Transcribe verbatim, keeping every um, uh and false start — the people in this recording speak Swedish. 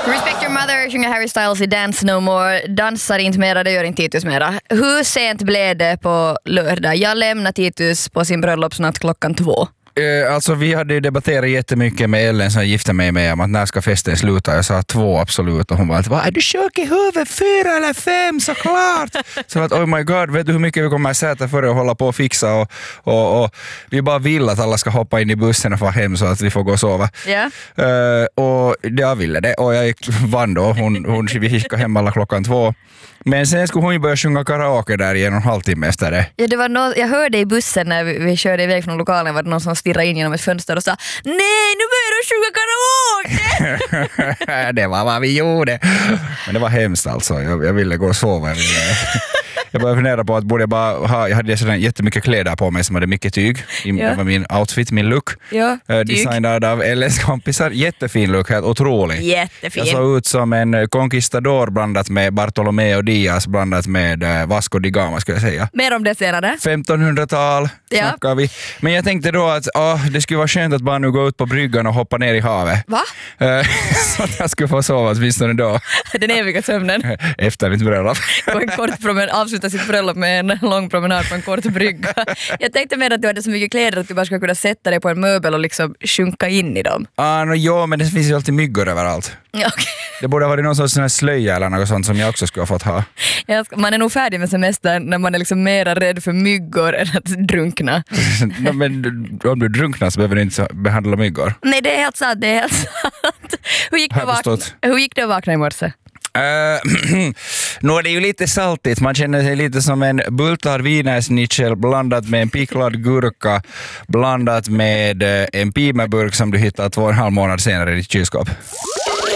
Respect your mother sjunger Harry Styles i Dance No More. Dansar inte mera, det gör inte Titus mera. Hur sent blev det på lördag? Jag lämnade Titus på sin bröllopsnatt klockan två. Uh, alltså vi hade ju debatterat jättemycket med Ellen som gifte mig med om att när ska festen sluta. Jag sa två absolut och hon var att vad är du sjuk i huvudet? Fyra eller fem såklart. Så att oh my god, vet du hur mycket vi kommer att sätta för att hålla på och fixa och, och, och vi bara vill att alla ska hoppa in i bussen och få hem så att vi får gå och sova. Yeah. Uh, och jag ville det och jag gick, vann då. Hon, hon, vi gick hem alla klockan två. Men sen skulle hon ju börja sjunga karaoke där i en och en halvtimme efter det. Ja, det var no- jag hörde i bussen när vi, vi körde iväg från lokalen var det någon som stirrade in genom ett fönster och sa nej, nu börjar de sjunga karaoke! Det var vad vi gjorde. Men det var hemskt alltså. Jag, jag ville gå och sova. Jag, ville, jag började fundera på att borde jag bara ha, jag hade sådär jättemycket kläder på mig som hade mycket tyg. I, ja. Det var min outfit, min look. Ja, uh, designad av Ellens kompisar. Jättefin look, helt otrolig. Jättefin. Jag såg ut som en conquistador blandat med Bartolomeo Diaz blandat med uh, Vasco da Gama skulle jag säga. Mer om det senare. femtonhundratal ja. snackar vi. Men jag tänkte då att oh, det skulle vara skönt att bara nu gå ut på bryggan och hoppa ner i havet. Va? Uh, så att jag skulle få sova åtminstone då. Den eviga sömnen. Efter mitt bröllop. Gå en kort promenad, avsluta sitt bröllop med en lång promenad på en kort brygga. Jag tänkte mer att du hade så mycket kläder att du bara skulle kunna sätta dig på en möbel och liksom sjunka in i dem. Ah, no, jo, men det finns ju alltid myggor överallt. Ja, okay. Det borde ha varit någon sorts sån här slöja eller något sånt som jag också skulle ha fått ha. Ska, man är nog färdig med semestern när man är liksom mera rädd för myggor än att drunkna. No, men om du drunknar så behöver du inte behandla myggor. Nej, det är helt sant, det är helt sant. Hur gick det att vakna, hur gick det att vakna i morse? Uh, nu är det ju lite saltigt, man känner sig lite som en bultar wienerschnitzel blandat med en picklad gurka blandat med en pimaburk som du hittar två och en halv månad senare i ditt kylskåp.